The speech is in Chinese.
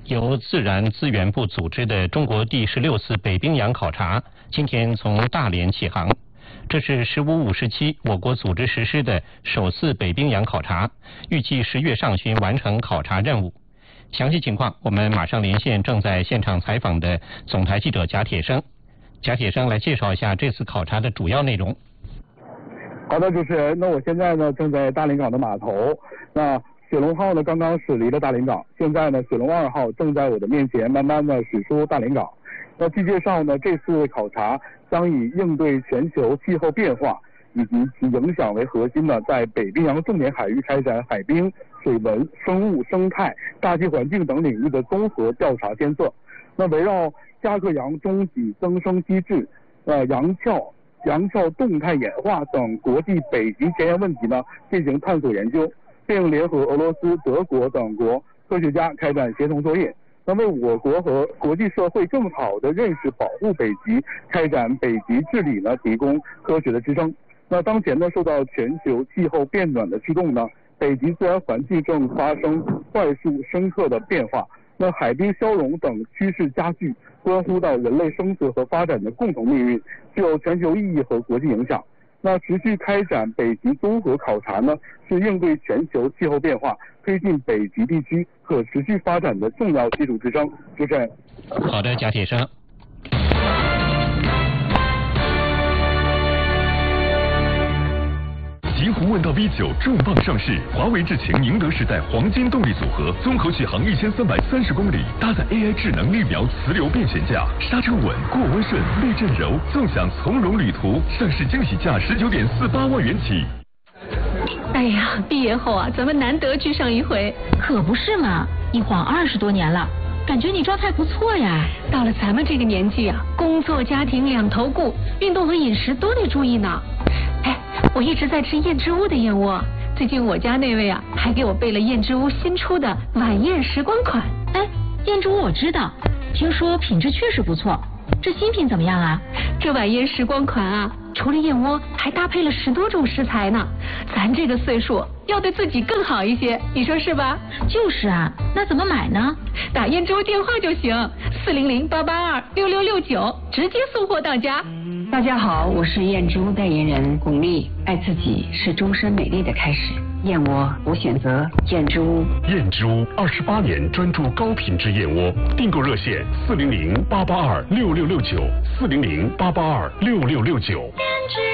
由自然资源部组织的中国第16次北冰洋考察今天从大连起航，这是15-57我国组织实施的首次北冰洋考察，预计10月上旬完成考察任务。详细情况，我们马上连线正在现场采访的总台记者贾铁生。贾铁生来介绍一下这次考察的主要内容。 好的，主持人，那我现在呢正在大连港的码头，那雪龙号呢刚刚驶离了大连港，现在呢雪龙2号正在我的面前慢慢的驶出大连港。那据介绍呢，这次考察将以应对全球气候变化以及其影响为核心呢，在北冰洋重点海域开展海冰、水文、生物生态、大气环境等领域的综合调查监测。那围绕加克洋终极增生机制、洋壳动态演化等国际北极前沿问题呢进行探索研究，并联合俄罗斯、德国等国科学家开展协同作业，那为我国和国际社会更好地认识保护北极、开展北极治理呢提供科学的支撑。那当前呢，受到全球气候变暖的驱动呢，北极自然环境正发生快速深刻的变化。那海冰消融等趋势加剧，关乎到人类生存和发展的共同命运，具有全球意义和国际影响。那持续开展北极综合考察呢，是应对全球气候变化、推进北极地区可持续发展的重要基础支撑。主持人。 好的，贾铁生。 极狐问道 V9重磅上市，华为智擎宁德时代黄金动力组合，综合续航1330公里，搭载 AI 智能绿苗磁流变悬架，刹车稳，过弯顺，避震柔，纵享从容旅途。上市惊喜价19.48万元起。 哎呀，毕业后啊，咱们难得聚上一回。 可不是嘛，一晃20多年了，感觉你状态不错呀。 到了咱们这个年纪啊，工作家庭两头顾，运动和饮食都得注意呢。哎，我一直在吃燕之屋的燕窝，最近我家那位啊还给我备了燕之屋新出的晚宴时光款。 哎，燕之屋我知道，听说品质确实不错，这新品怎么样啊？ 这晚宴时光款啊，除了燕窝还搭配了10多种食材呢。咱这个岁数要对自己更好一些，你说是吧？ 就是啊，那怎么买呢？ 打燕之屋电话就行，400-882-6669，直接送货到家。 大家好，我是燕之屋代言人巩俐。爱自己是终身美丽的开始，燕窝我选择燕之屋。 燕之屋28年专注高品质燕窝，订购热线400-882-6669，400-882-6669。